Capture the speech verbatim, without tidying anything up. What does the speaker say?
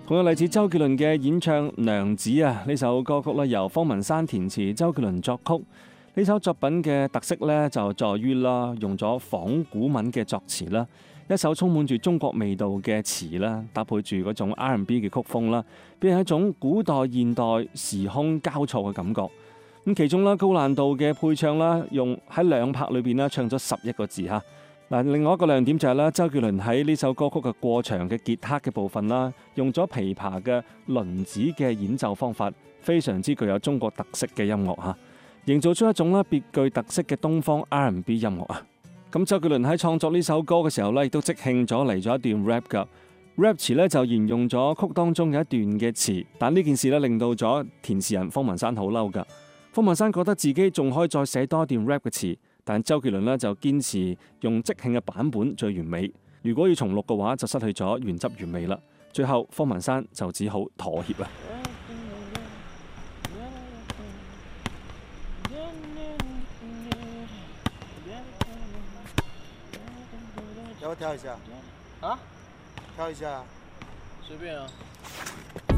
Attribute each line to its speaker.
Speaker 1: 仲有嚟自周杰倫嘅演唱《娘子》啊，呢首歌曲咧由方文山填詞，周杰倫作曲。呢首作品嘅特色咧就在於啦，用咗仿古文嘅作詞啦，一首充滿住中國味道嘅詞啦，搭配住嗰種 R and B 嘅曲風啦，俾人一種古代現代時空交錯嘅感覺。咁其中啦高難度嘅配唱啦，用喺兩拍裏邊啦唱咗十一個字嚇。嗱，另外一個亮點就係咧，周杰倫喺呢首歌曲嘅過場嘅吉他嘅部分啦，用咗琵琶嘅輪指嘅演奏方法，非常之具有中國特色嘅音樂嚇，營造出一種咧別具特色嘅東方 R and B 音樂啊。咁周杰倫喺創作呢首歌嘅時候咧，亦都即興咗嚟咗一段 rap 㗎。rap 詞咧就沿用咗曲當中有一段嘅詞，但呢件事咧令到咗填詞人方文山好嬲㗎。方文山覺得自己仲可以再寫多一段 rap 嘅詞。但周杰倫呢就堅持用即興嘅版本最完美，如果要重錄嘅話就失去咗原汁原味啦。最後方文山就只好妥協啦。
Speaker 2: 要不跳一下？啊？跳一下？
Speaker 3: 随便啊。